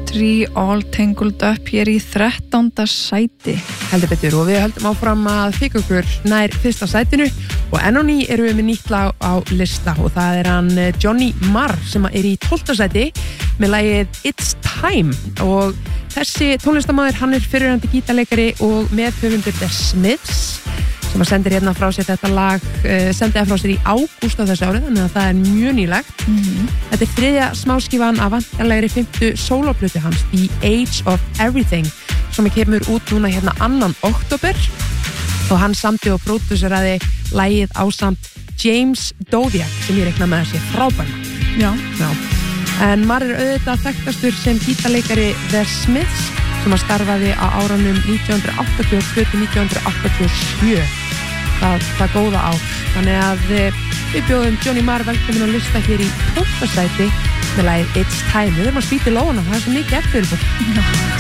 Tree All Tangled Up hér í 13. sæti. Heldur betur og við höldum áfram að þykja okkur nær fyrsta sætinu og enn á ný erum við með nýtt lag á lista og það er hann Johnny Marr sem er í 12. sæti með lagið It's Time og þessi tónlistarmaður hann er fyrrverandi gítarleikari og meðhöfundur The Smiths sem að sendir hérna frá sér þetta lag sendiða frá sér í ágúst á þessu árið þannig að það er mjög nýlegt. Þetta er þriðja smáskífan af vantanlegri 5. sólóplötu hans The Age of Everything sem kemur út núna hérna 2. október og hann samti og pródúseraði lagið ásamt James Dodiak sem ég reikna með að sé frábært. Já. En Marr er auðvitað þekktastur sem gítarleikari The Smiths sem að starfaði á árunum 1982-1987 það góða ár þannig að við bjóðum Johnny Marr velkomin að lista hér í 12. sæti með lagið It's Time við erum að spýta í lóna, það er svo mikið eftir